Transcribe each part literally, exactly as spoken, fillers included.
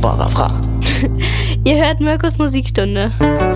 Super gefragt. Ihr hört Mirkos Musikstunde.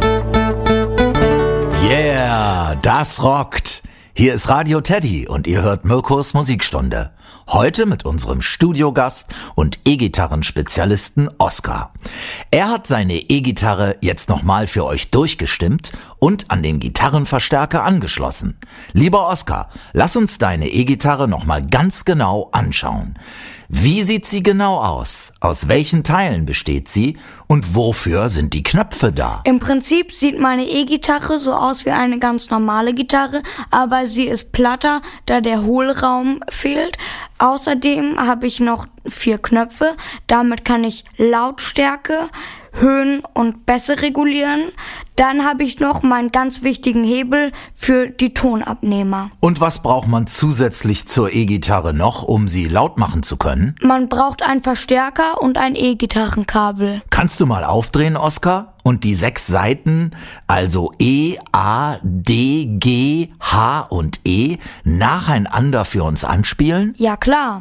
Yeah, das rockt. Hier ist Radio Teddy und ihr hört Mirkos Musikstunde. Heute mit unserem Studiogast und E-Gitarren-Spezialisten Oskar. Er hat seine E-Gitarre jetzt nochmal für euch durchgestimmt und an den Gitarrenverstärker angeschlossen. Lieber Oskar, lass uns deine E-Gitarre nochmal ganz genau anschauen. Wie sieht sie genau aus? Aus welchen Teilen besteht sie? Und wofür sind die Knöpfe da? Im Prinzip sieht meine E-Gitarre so aus wie eine ganz normale Gitarre, aber sie ist platter, da der Hohlraum fehlt. Außerdem habe ich noch vier Knöpfe. Damit kann ich Lautstärke, Höhen und Bässe regulieren. Dann habe ich noch meinen ganz wichtigen Hebel für die Tonabnehmer. Und was braucht man zusätzlich zur E-Gitarre noch, um sie laut machen zu können? Man braucht einen Verstärker und ein E-Gitarrenkabel. Kannst du mal aufdrehen, Oskar? Und die sechs Saiten, also E, A, D, G, H und E, nacheinander für uns anspielen? Ja, klar.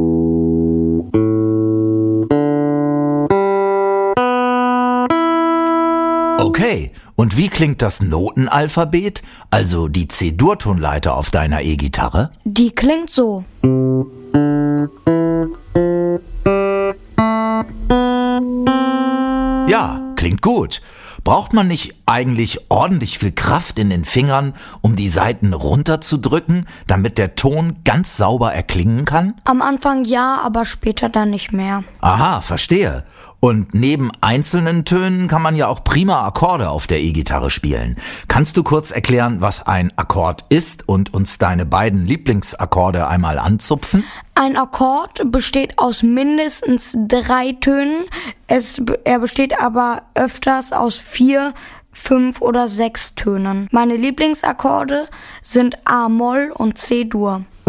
Okay, und wie klingt das Notenalphabet, also die C-Dur-Tonleiter auf deiner E-Gitarre? Die klingt so. Ja, klingt gut. Braucht man nicht eigentlich ordentlich viel Kraft in den Fingern, um die Saiten runterzudrücken, damit der Ton ganz sauber erklingen kann? Am Anfang ja, aber später dann nicht mehr. Aha, verstehe. Und neben einzelnen Tönen kann man ja auch prima Akkorde auf der E-Gitarre spielen. Kannst du kurz erklären, was ein Akkord ist und uns deine beiden Lieblingsakkorde einmal anzupfen? Ein Akkord besteht aus mindestens drei Tönen. Es, er besteht aber öfters aus vier, fünf oder sechs Tönen. Meine Lieblingsakkorde sind A-Moll und C-Dur.